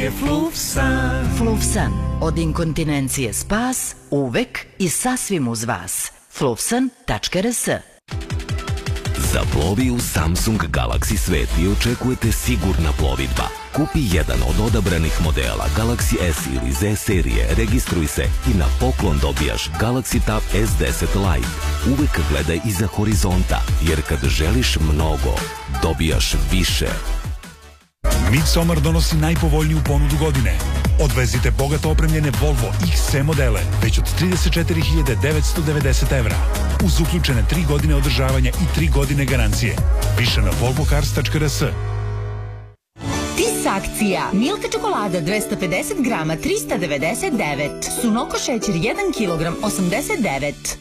Fluvsan. Fluvsan. Od inkontinencije spas, uvek i sasvim uz vas. Fluvsan.rs. Zaplovi u Samsung Galaxy svet i očekujete sigurna plovidba. Kupi jedan od odabranih modela Galaxy S ili Z serije, registruj se i na poklon dobijaš Galaxy Tab S10 Lite. Uvek gledaj iza horizonta, jer kad želiš mnogo, dobijaš više. Midsommar donosi najpovoljniju ponudu godine. Odvezite bogato opremljene Volvo XC modele već od 34.990 evra. Uz uključene 3 godine održavanja i 3 godine garancije. Više na volvocars.rs. TIS akcija. Milka čokolada 250 grama 399. Sunoko šećer 1 kilogram 89.